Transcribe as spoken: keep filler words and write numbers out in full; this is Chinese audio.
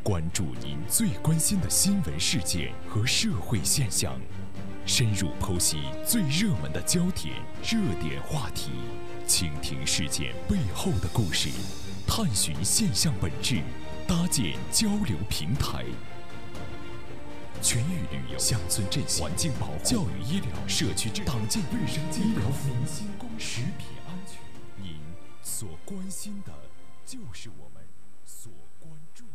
关注您最关心的新闻事件和社会现象，深入剖析最热门的焦点、热点话题，倾听事件背后的故事，探寻现象本质，搭建交流平台。全域旅游、乡村振兴、环境保护、教育医疗、社区治党建卫生、医疗民心公食品安全，您所关心的，就是我们所关注的。